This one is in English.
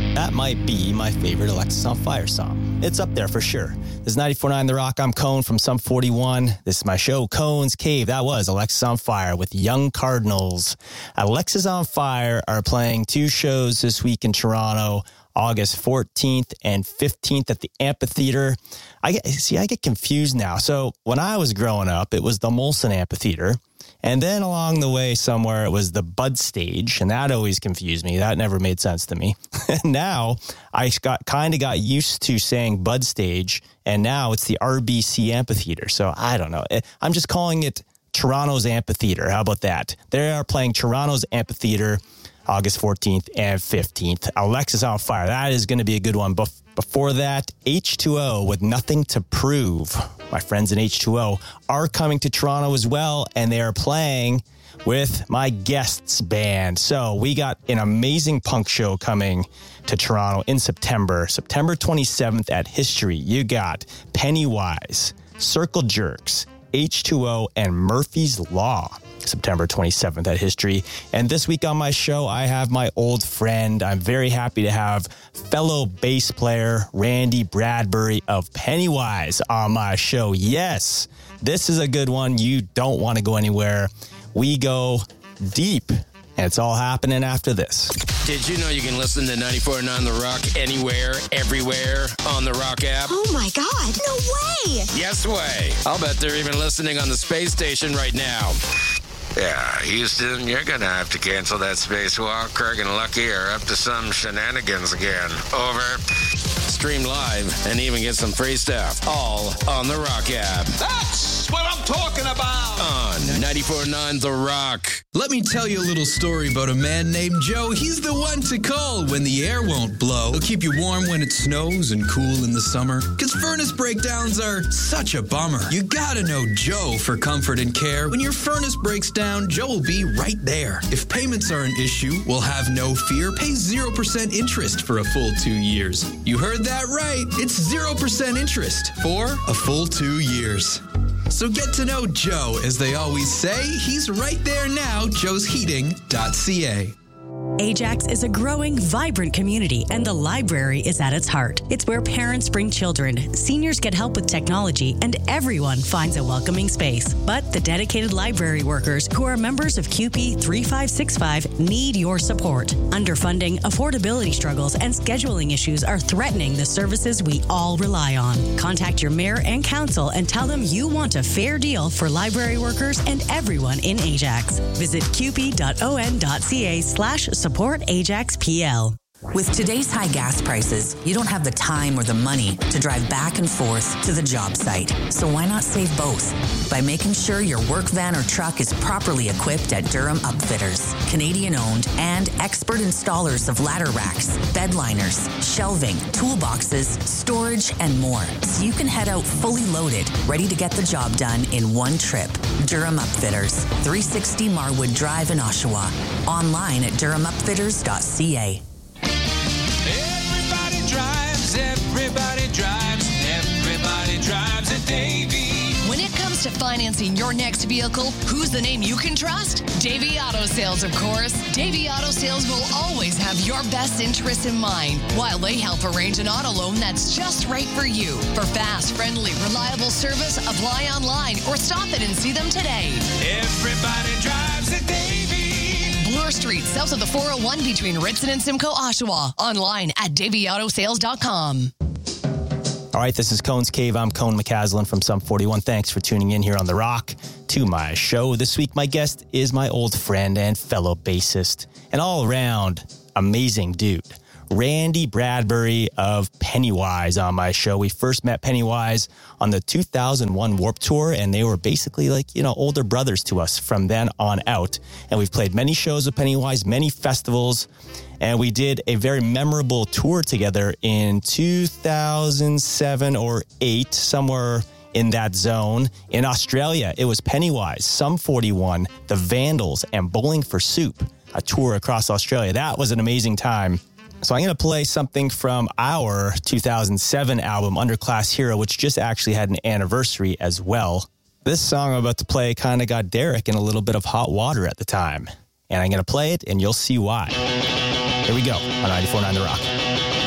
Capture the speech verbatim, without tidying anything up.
That might be my favorite Alexisonfire song. It's up there for sure. This is ninety-four point nine The Rock. I'm Cone from Sum forty-one. This is my show, Cone's Cave. That was Alexisonfire with Young Cardinals. Alexisonfire are playing two shows this week in Toronto, August fourteenth and fifteenth at the Amphitheater. I get, see, I get confused now. So when I was growing up, it was the Molson Amphitheater. And then along the way somewhere, it was the Bud Stage. And that always confused me. That never made sense to me. And now I got kind of got used to saying Bud Stage. And now it's the R B C Amphitheater. So I don't know. I'm just calling it Toronto's Amphitheater. How about that? They are playing Toronto's Amphitheater August fourteenth and fifteenth. Alexisonfire. That is going to be a good one. Bef- before that, H two O with Nothing to Prove. My friends in H two O are coming to Toronto as well, and they are playing with my guests band. So we got an amazing punk show coming to Toronto in September. September twenty-seventh at History. You got Pennywise, Circle Jerks, H two O, and Murphy's Law. September twenty-seventh at History. And this week on my show, I have my old friend. I'm very happy to have fellow bass player Randy Bradbury of Pennywise on my show. Yes, this is a good one. You don't want to go anywhere. We go deep, and it's all happening after this. Did you know you can listen to ninety-four point nine The Rock anywhere, everywhere on the Rock app? Oh my God, no way! Yes way. I'll bet they're even listening on the space station right now. Yeah, Houston, you're gonna have to cancel that spacewalk. Craig and Lucky are up to some shenanigans again. Over. Stream live and even get some free stuff. All on the Rock app. That's what I'm talking about! On ninety-four point nine The Rock. Let me tell you a little story about a man named Joe. He's the one to call when the air won't blow. He'll keep you warm when it snows and cool in the summer. Because furnace breakdowns are such a bummer. You gotta know Joe for comfort and care. When your furnace breaks down, Joe will be right there. If payments are an issue, we'll have no fear. Pay zero percent interest for a full two years. You heard that right. It's zero percent interest for a full two years. So get to know Joe. As they always say, he's right there now, joes heating dot c a. Ajax is a growing, vibrant community, and the library is at its heart. It's where parents bring children, seniors get help with technology, and everyone finds a welcoming space. But the dedicated library workers who are members of C U P E three five six five need your support. Underfunding, affordability struggles, and scheduling issues are threatening the services we all rely on. Contact your mayor and council and tell them you want a fair deal for library workers and everyone in Ajax. Visit q u p dot o n dot c a slash support Ajax P L. With today's high gas prices, you don't have the time or the money to drive back and forth to the job site. So why not save both? By making sure your work van or truck is properly equipped at Durham Upfitters. Canadian-owned and expert installers of ladder racks, bed liners, shelving, toolboxes, storage, and more. So you can head out fully loaded, ready to get the job done in one trip. Durham Upfitters, three sixty Marwood Drive in Oshawa. Online at durham upfitters dot c a. Everybody drives, everybody drives, everybody drives a Davy. When it comes to financing your next vehicle, who's the name you can trust? Davy Auto Sales, of course. Davy Auto Sales will always have your best interests in mind, while they help arrange an auto loan that's just right for you. For fast, friendly, reliable service, apply online or stop in and see them today. Everybody drives a Davy. Bloor Street, south of the four oh one between Ritson and Simcoe, Oshawa. Online at davy auto sales dot com. All right, this is Cone's Cave. I'm Cone McCaslin from Sum forty-one. Thanks for tuning in here on The Rock to my show. This week, my guest is my old friend and fellow bassist, and all-around amazing dude, Randy Bradbury of Pennywise on my show. We first met Pennywise on the two thousand one Warped Tour, and they were basically like, you know, older brothers to us from then on out. And we've played many shows with Pennywise, many festivals, and we did a very memorable tour together in two thousand seven or eight, somewhere in that zone. In Australia, it was Pennywise, Sum forty-one, The Vandals, and Bowling for Soup, a tour across Australia. That was an amazing time. So I'm going to play something from our two thousand seven album, Underclass Hero, which just actually had an anniversary as well. This song I'm about to play kind of got Derek in a little bit of hot water at the time. And I'm going to play it, and you'll see why. Here we go on ninety-four point nine The Rock.